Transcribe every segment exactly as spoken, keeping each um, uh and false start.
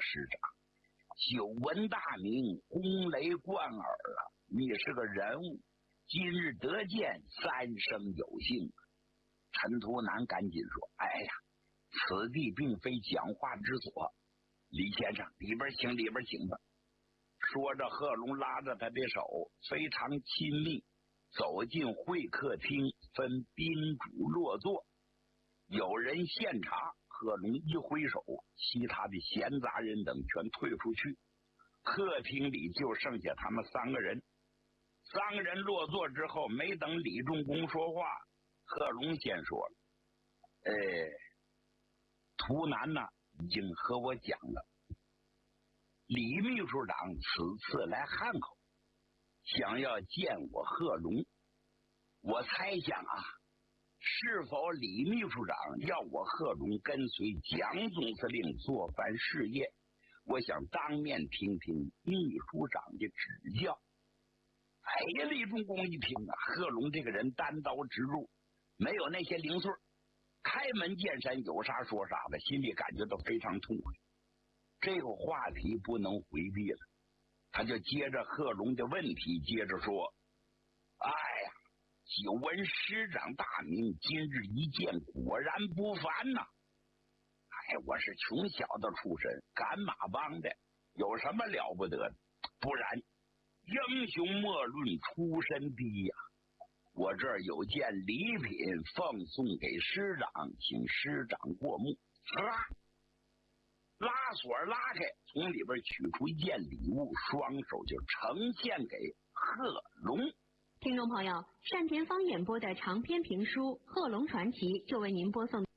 师长，久闻大名，轰雷贯耳啊！你是个人物，今日得见，三生有幸。陈图南赶紧说：“哎呀，此地并非讲话之所，李先生，里边请，里边请吧。”说着，贺龙拉着他的手，非常亲密，走进会客厅，分宾主落座。有人献茶，贺龙一挥手，其他的闲杂人等全退出去。客厅里就剩下他们三个人。三个人落座之后，没等李仲公说话，贺龙先说了：“呃，图南呢已经和我讲了，李秘书长此次来汉口，想要见我贺龙。我猜想啊，是否李秘书长要我贺龙跟随蒋总司令做番事业？我想当面听听秘书长的指教。”哎呀，李仲公一听啊，贺龙这个人单刀直入，没有那些零碎，开门见山，有啥说啥的，心里感觉到非常痛快。这个话题不能回避了，他就接着贺龙的问题接着说：“哎呀，久闻师长大名，今日一见果然不凡呐！哎，我是穷小子出身，赶马帮的，有什么了不得的？不然英雄莫论出身低呀、啊！我这儿有件礼品奉送给师长，请师长过目。”拉拉锁拉开，从里边取出一件礼物，双手就呈现给贺龙。 听众朋友，单田芳演播的长篇评书《贺龙传奇》就为您播送。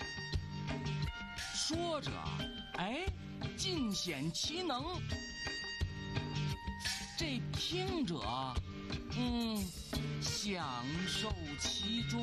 说着，哎，尽显其能。这听者，嗯，享受其中。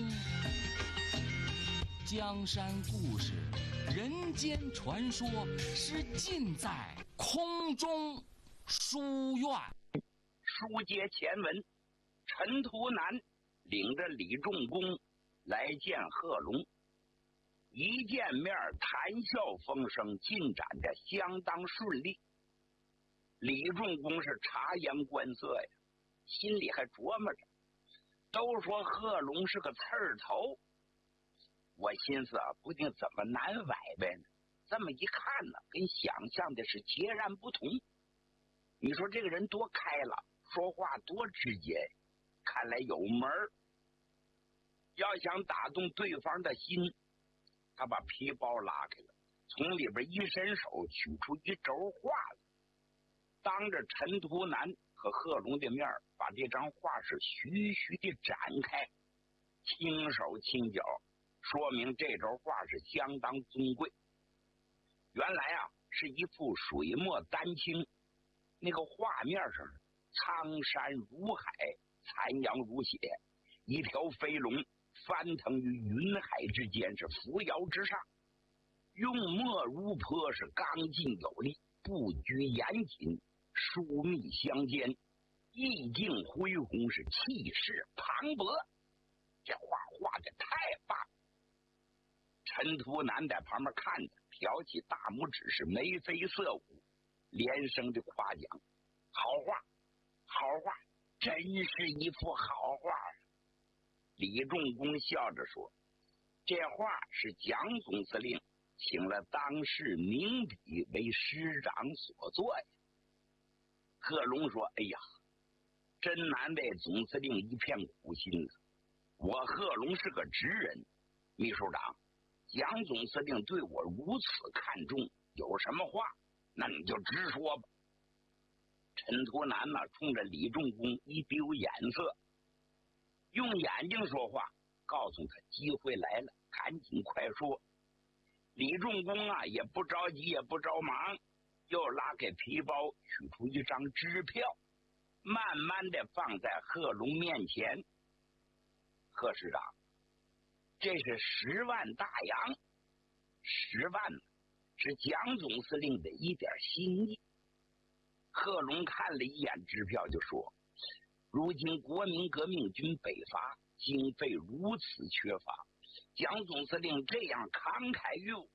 江山故事，人间传说，是尽在空中书院。 书接前文，陈图南领着李仲公来见贺龙，一见面谈笑风生，进展的相当顺利。李仲公是察言观色呀，心里还琢磨着，都说贺龙是个刺儿头，我心思啊，不定怎么难崴呗呢。这么一看呢，跟想象的是截然不同。你说这个人多开朗，说话多直接，看来有门儿。要想打动对方的心，他把皮包拉开了，从里边一伸手取出一轴画来，当着陈图南和贺龙的面，把这张画是徐徐地展开，轻手轻脚，说明这轴画是相当尊贵。原来啊，是一幅水墨丹青，那个画面上苍山如海，残阳如血，一条飞龙翻腾于云海之间，是扶摇直上，用墨如泼，是刚劲有力，布局严谨，疏密相间，意境恢宏，是气势磅礴。这画画的太棒！陈图南在旁边看着，挑起大拇指，是眉飞色舞，连声的夸奖：“好画，好画，真是一幅好画！”李仲公笑着说：“这画是蒋总司令请了当世名笔为师长所作呀。”贺龙说：“哎呀，真难为总司令一片苦心了。我贺龙是个直人，秘书长，蒋总司令对我如此看重，有什么话那你就直说吧。”陈图南呢，冲着李仲公一丢眼色，用眼睛说话，告诉他机会来了，赶紧快说。李仲公啊，也不着急也不着忙，又拉开皮包，取出一张支票，慢慢的放在贺龙面前。贺师长，这是十万大洋，十万是蒋总司令的一点心意。贺龙看了一眼支票，就说：“如今国民革命军北伐，经费如此缺乏，蒋总司令这样慷慨于我，